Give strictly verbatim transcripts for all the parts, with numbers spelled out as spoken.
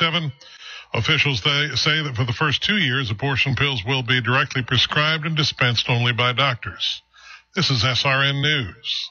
twenty-seven. Officials they say that for the first two years, abortion pills will be directly prescribed and dispensed only by doctors. This is S R N News.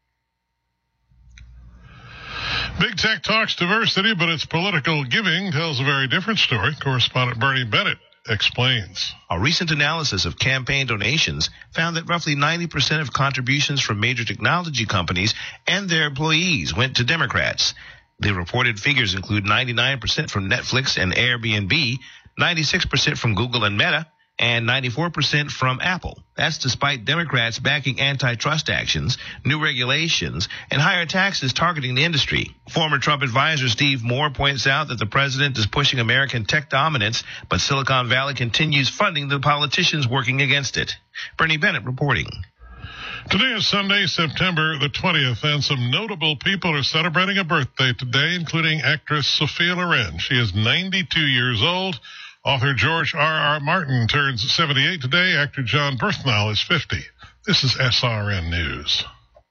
Big Tech talks diversity, but its political giving tells a very different story. Correspondent Bernie Bennett explains. A recent analysis of campaign donations found that roughly ninety percent of contributions from major technology companies and their employees went to Democrats. The reported figures include ninety-nine percent from Netflix and Airbnb, ninety-six percent from Google and Meta, and ninety-four percent from Apple. That's despite Democrats backing antitrust actions, new regulations, and higher taxes targeting the industry. Former Trump advisor Steve Moore points out that the president is pushing American tech dominance, but Silicon Valley continues funding the politicians working against it. Bernie Bennett reporting. Today is Sunday, September the twentieth, and some notable people are celebrating a birthday today, including actress Sophia Loren. She is ninety-two years old. Author George R R. Martin turns seventy-eight today. Actor John Bernthal is fifty. This is S R N News.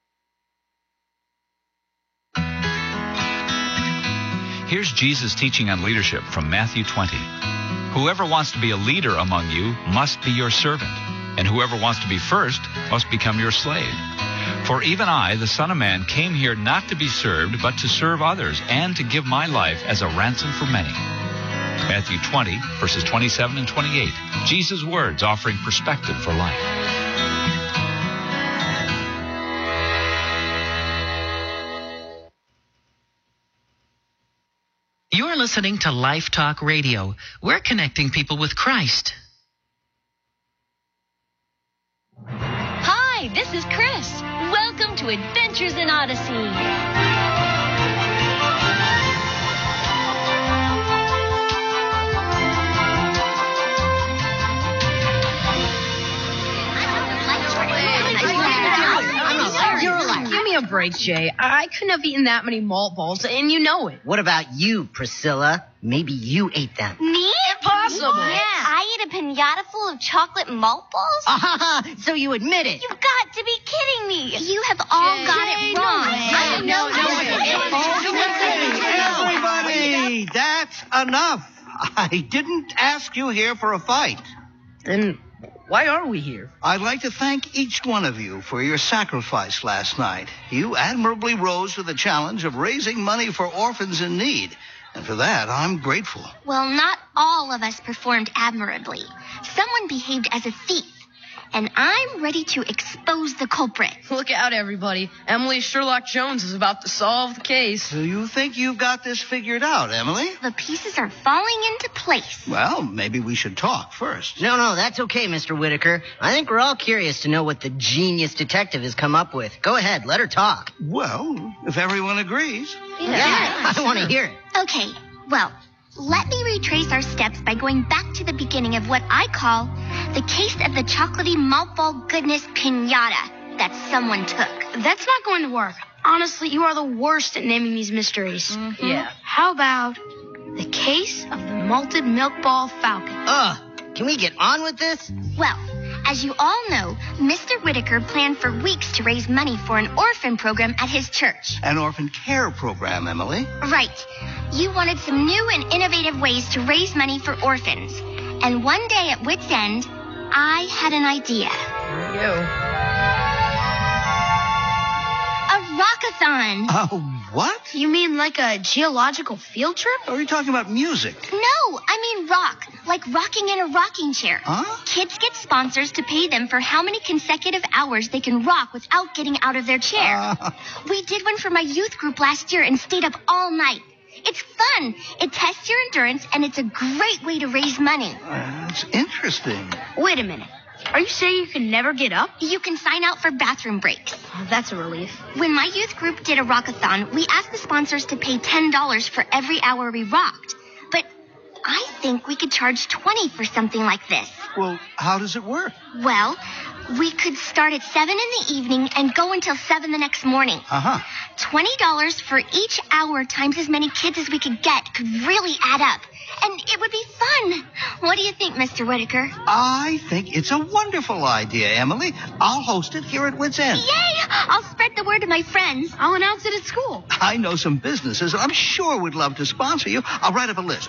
Here's Jesus' teaching on leadership from Matthew twenty. Whoever wants to be a leader among you must be your servant, and whoever wants to be first must become your slave. For even I, the Son of Man, came here not to be served, but to serve others, and to give my life as a ransom for many. Matthew twenty, verses twenty-seven and twenty-eight. Jesus' words offering perspective for life. You're listening to Life Talk Radio. We're connecting people with Christ. Hi, this is Chris. Welcome to Adventures in Odyssey. Give me a break, Jay. I couldn't have eaten that many malt balls, and you know it. What about you, Priscilla? Maybe you ate them. Me? Impossible. Yeah. I ate a pinata full of chocolate malt balls? Ah, so you admit it. You've got to be kidding me. You have all Jay, got Jay, it no wrong. way. I have no, no, Everybody, that's enough. I didn't ask you here for a fight. Then why are we here? I'd like to thank each one of you for your sacrifice last night. You admirably rose to the challenge of raising money for orphans in need. And for that, I'm grateful. Well, not all of us performed admirably. Someone behaved as a thief. And I'm ready to expose the culprit. Look out, everybody. Emily Sherlock Jones is about to solve the case. Do you think you've got this figured out, Emily? The pieces are falling into place. Well, maybe we should talk first. No, no, that's okay, Mister Whitaker. I think we're all curious to know what the genius detective has come up with. Go ahead, let her talk. Well, if everyone agrees. Yeah, yeah I want to hear it. Okay, well, let me retrace our steps by going back to the beginning of what I call the case of the chocolatey malt ball goodness pinata that someone took. That's not going to work. Honestly, you are the worst at naming these mysteries. Mm-hmm. Yeah. How about the case of the malted milk ball falcon? Ugh, can we get on with this? Well, as you all know, Mister Whitaker planned for weeks to raise money for an orphan program at his church. An orphan care program, Emily. Right. You wanted some new and innovative ways to raise money for orphans. And one day at Wit's End, I had an idea. Here we go. A rockathon. Oh, what? You mean like a geological field trip? Are you talking about music? No, I mean rock. Like rocking in a rocking chair. Huh? Kids get sponsors to pay them for how many consecutive hours they can rock without getting out of their chair. Uh. We did one for my youth group last year and stayed up all night. It's fun. It tests your endurance, and it's a great way to raise money. Uh, that's interesting. Wait a minute. Are you saying you can never get up? You can sign out for bathroom breaks. Oh, that's a relief. When my youth group did a rockathon, we asked the sponsors to pay ten dollars for every hour we rocked. But I think we could charge twenty dollars for something like this. Well, how does it work? Well, we could start at seven in the evening and go until seven the next morning. Uh-huh. twenty dollars for each hour times as many kids as we could get could really add up. And it would be fun. What do you think, Mister Whitaker? I think it's a wonderful idea, Emily. I'll host it here at Wit's End. Yay! I'll spread the word to my friends. I'll announce it at school. I know some businesses I'm sure would love to sponsor you. I'll write up a list.